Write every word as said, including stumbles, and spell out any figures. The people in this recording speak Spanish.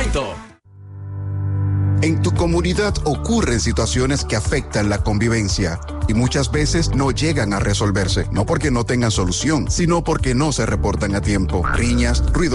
momento. En tu comunidad ocurren situaciones que afectan la convivencia y muchas veces no llegan a resolverse, no porque no tengan solución, sino porque no se reportan a tiempo. Riñas, ruido